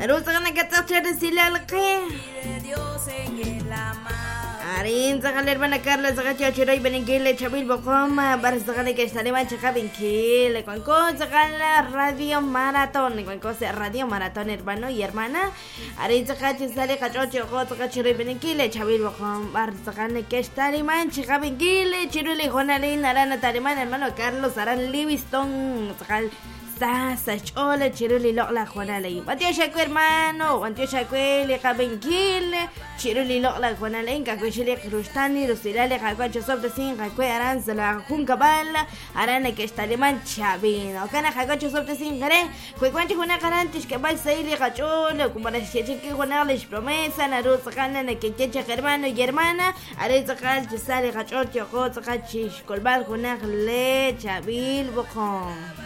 Arusagana Catachar Silalke. Arin Zagal hermana Carla Zagacha Chiroy Benenquile Chabil Bocoma Barzagale que estaremos Chacabenquile con cosa Radio Maratón con cosa Radio Maratón hermano y hermana Arin Zagacha sale Cachocho Cosa Chiroy Benenquile Chabil Bocom Barzagale que estaremos Chacabenquile Chirule Juanalin Arana Tarimán hermano Carlos Aran Livingston Zagal Sasa chola chiruli lokla Juanalay. Batio shaku hermano, batio shaku le kabenkile, chiruli lokla Juanalay, kakuchile krustani, rusilale kakwacho sobta sin kakwe aranza la junkabala, arana que está de manchabino. Kana kakwacho sobta sin gare, kwekwanchi kuna karantish que va saili kachola, kumara cheche que Juanalish promesa, naruza kana na que cheche hermano y hermana, areza kalchi sale kachocho kotsa kachish kolbal kunak le chabil bokon.